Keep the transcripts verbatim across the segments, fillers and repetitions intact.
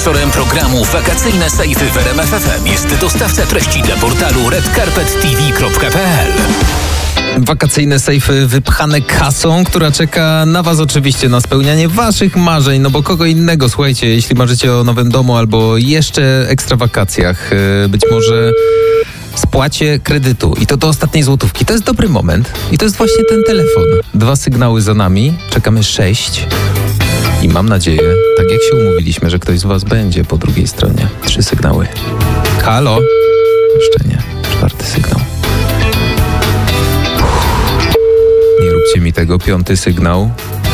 Sponsorem programu Wakacyjne Sejfy w R M F F M jest dostawca treści dla portalu red carpet t v kropka p l. Wakacyjne sejfy wypchane kasą, która czeka na was oczywiście na spełnianie waszych marzeń, no bo kogo innego, słuchajcie, jeśli marzycie o nowym domu albo jeszcze ekstra wakacjach, być może spłacie kredytu i to do ostatniej złotówki. To jest dobry moment i to jest właśnie ten telefon. Dwa sygnały za nami, czekamy sześć i mam nadzieję, tak jak się umówiliśmy, że ktoś z was będzie po drugiej stronie. Trzy sygnały. Halo? Jeszcze nie. Czwarty sygnał. Nie róbcie mi tego. Piąty sygnał.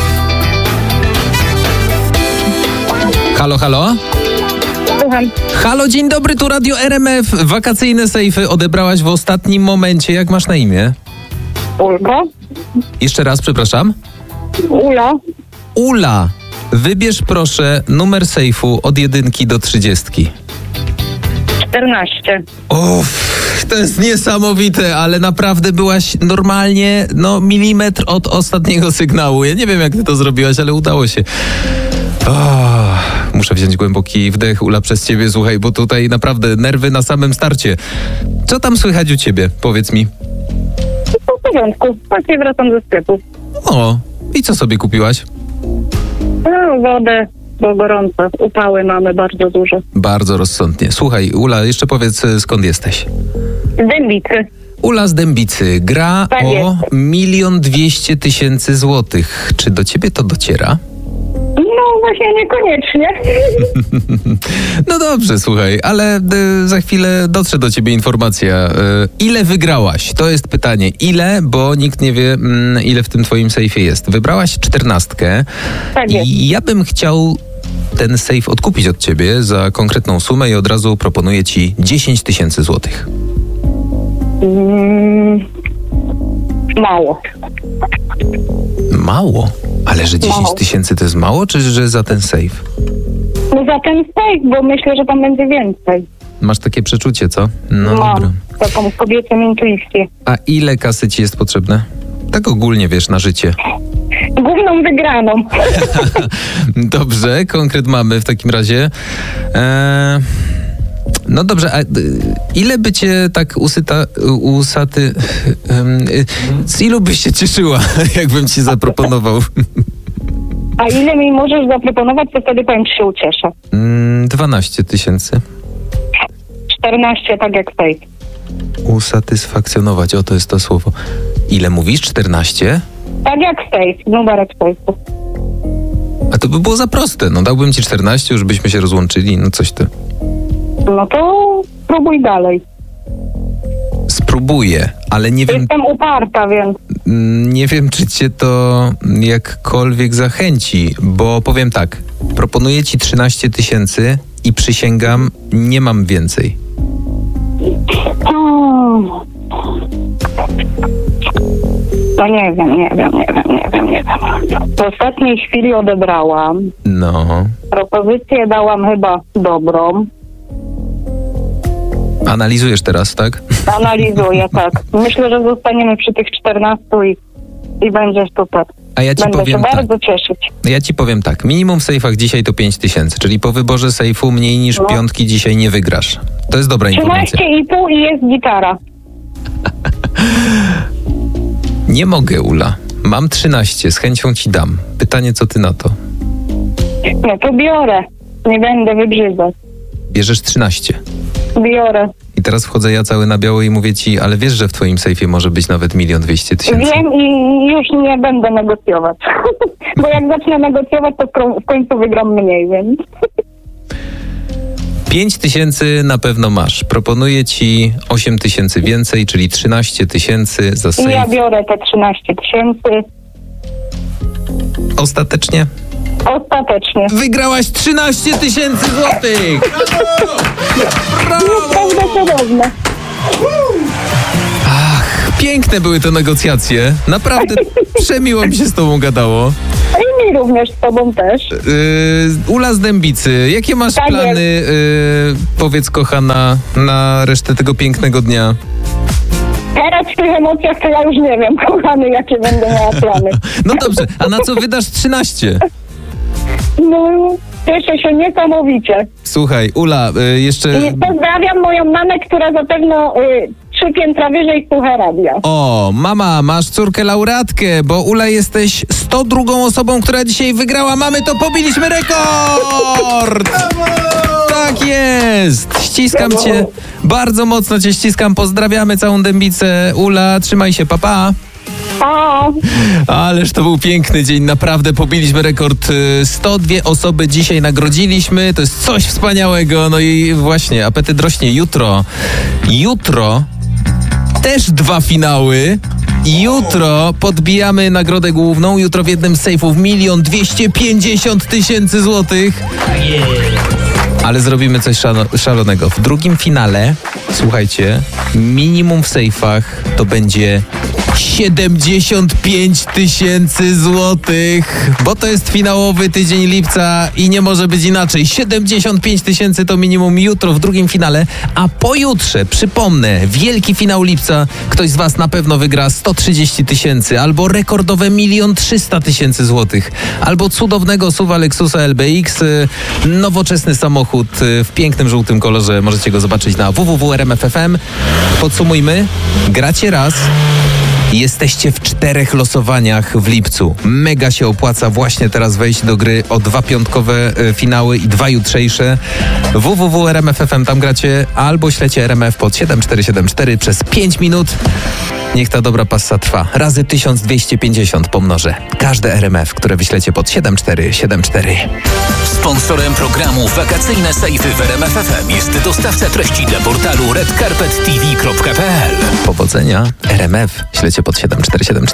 Halo, halo? Słucham. Halo, dzień dobry, tu Radio R M F. Wakacyjne sejfy odebrałaś w ostatnim momencie. Jak masz na imię? Ulga? Jeszcze raz, przepraszam. Ula? Ula. Wybierz proszę numer sejfu od jedynki do trzydziestki. czternaście. Uff, to jest niesamowite, ale naprawdę byłaś normalnie, no milimetr od ostatniego sygnału. Ja nie wiem, jak ty to zrobiłaś, ale udało się. Oh, muszę wziąć głęboki wdech, Ula, przez ciebie, słuchaj, bo tutaj naprawdę nerwy na samym starcie. Co tam słychać u ciebie? Powiedz mi. W porządku. Właśnie wracam ze sklepu. O, i co sobie kupiłaś? No, wodę, bo gorąco. Upały mamy bardzo duże. Bardzo rozsądnie. Słuchaj, Ula, jeszcze powiedz, skąd jesteś? Z Dębicy. Ula z Dębicy gra Tak o jest. milion dwieście tysięcy złotych. Czy do ciebie to dociera? No właśnie niekoniecznie. No dobrze, słuchaj, ale y, za chwilę dotrze do ciebie informacja. Y, ile wygrałaś? To jest pytanie. Ile? Bo nikt nie wie, mm, ile w tym twoim sejfie jest. Wybrałaś czternastkę. Tak jest. I ja bym chciał ten sejf odkupić od ciebie za konkretną sumę i od razu proponuję ci dziesięć tysięcy złotych. Mm, mało. Mało? Ale że dziesięć Mało. tysięcy to jest mało, czy że za ten sejf? No za ten sejf, bo myślę, że tam będzie więcej. Masz takie przeczucie, co? No dobra. Mam taką kobiecą intuicję. A ile kasy ci jest potrzebne? Tak ogólnie, wiesz, na życie. Główną wygraną. Dobrze, konkret mamy w takim razie. Eee, no dobrze, a y, ile by cię tak usyta, usaty... Y, z ilu byś się cieszyła, jakbym ci zaproponował? A ile mi możesz zaproponować, to wtedy powiem, czy się ucieszę. Mm, dwanaście tysięcy. czternaście, tak jak sejf. Usatysfakcjonować, o to jest to słowo. Ile mówisz? czternaście? Tak jak sejf, numerek sejfu. A to by było za proste. No dałbym ci czternaście, już byśmy się rozłączyli. No coś ty. No to spróbuj dalej. Spróbuję, ale nie wiem, Jestem uparta, więc nie wiem, czy cię to jakkolwiek zachęci, bo powiem tak, proponuję ci trzynaście tysięcy i przysięgam, nie mam więcej. Hmm. No nie wiem, nie wiem, nie wiem, nie wiem, nie wiem. W ostatniej chwili odebrałam. No, Propozycję dałam chyba dobrą. analizujesz teraz, tak? Analizuję, tak. Myślę, że zostaniemy przy tych czternastu i, i będzie super. A ja ci Będę powiem się tak. bardzo cieszyć. Ja ci powiem tak, minimum w sejfach dzisiaj to pięć tysięcy, czyli po wyborze sejfu mniej niż No. piątki dzisiaj nie wygrasz. To jest dobra informacja. trzynaście i pół i jest gitara. Nie mogę, Ula. Mam trzynaście, z chęcią ci dam. Pytanie, co ty na to? No to biorę. Nie będę wybrzydzać. Bierzesz trzynaście. Biorę. I teraz wchodzę ja cały na biało i mówię ci, ale wiesz, że w twoim sejfie może być nawet milion dwieście tysięcy. Wiem i już nie będę negocjować. Bo jak zacznę negocjować, to w krą- w końcu wygram mniej, więc... pięć tysięcy na pewno masz. Proponuję ci osiem tysięcy więcej, czyli trzynaście tysięcy za I sejf. ja biorę te trzynaście tysięcy. Ostatecznie Ostatecznie. wygrałaś trzynaście tysięcy złotych! Prawdopodobne. Ach, piękne były te negocjacje. Naprawdę przemiło mi się z tobą gadało. I mi również z tobą też. Yy, Ula z Dębicy, jakie masz Tak plany, yy, powiedz kochana, na resztę tego pięknego dnia? Teraz w tych emocjach to ja już nie wiem, kochany, jakie będę miała plany. No dobrze, a na co wydasz trzynaście? No, Cieszę się niesamowicie. Słuchaj, Ula, y, jeszcze... I pozdrawiam moją mamę, która zapewne y, trzy piętra wyżej słucha radia. O, mama, masz córkę laureatkę, bo Ula jesteś sto drugą osobą, która dzisiaj wygrała. Mamy to, pobiliśmy rekord! Tak jest! Ściskam cię, bardzo mocno cię ściskam, pozdrawiamy całą Dębicę. Ula, trzymaj się, papa. Pa! Ależ to był piękny dzień, naprawdę pobiliśmy rekord. sto dwie osoby dzisiaj nagrodziliśmy, to jest coś wspaniałego. No i właśnie, apetyt rośnie. Jutro, jutro też dwa finały. Jutro podbijamy nagrodę główną. Jutro w jednym z sejfów milion dwieście pięćdziesiąt tysięcy złotych. Ale zrobimy coś szalo- szalonego. W drugim finale, słuchajcie, minimum w sejfach to będzie siedemdziesiąt pięć tysięcy złotych, bo to jest finałowy tydzień lipca i nie może być inaczej. siedemdziesiąt pięć tysięcy to minimum jutro w drugim finale, a pojutrze, przypomnę, wielki finał lipca, ktoś z was na pewno wygra sto trzydzieści tysięcy, albo rekordowe milion trzysta tysięcy złotych, albo cudownego S U V-a Lexusa L B X, nowoczesny samochód w pięknym żółtym kolorze. Możecie go zobaczyć na w w w kropka r m f f m. Podsumujmy, gracie raz, jesteście w czterech losowaniach w lipcu. Mega się opłaca właśnie teraz wejść do gry o dwa piątkowe e, finały i dwa jutrzejsze. w w w kropka r m f f m, tam gracie, albo ślecie R M F pod siedem cztery siedem cztery przez pięć minut. Niech ta dobra passa trwa. Razy tysiąc dwieście pięćdziesiąt pomnożę. Każde R M F, które wyślecie pod siedem cztery siedem cztery. Sponsorem programu Wakacyjne Sejfy w R M F F M jest dostawca treści dla portalu red carpet t v kropka p l. Powodzenia. R M F ślecie pod siedem cztery siedem cztery.